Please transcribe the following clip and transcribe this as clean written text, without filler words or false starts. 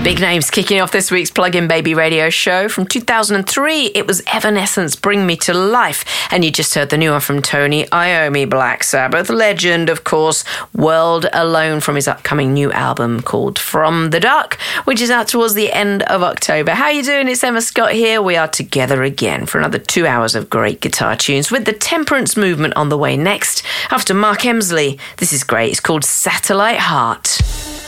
Big names kicking off this week's Plug-in Baby radio show. From 2003, it was Evanescence, Bring Me to Life. And you just heard the new one from Tony Iommi, Black Sabbath legend, of course, World Alone, from his upcoming new album called From the Dark, which is out towards the end of October. How you doing? It's Emma Scott here. We are together again for another 2 hours of great guitar tunes with the Temperance Movement on the way next. After Mark Emsley, this is great. It's called Satellite Heart.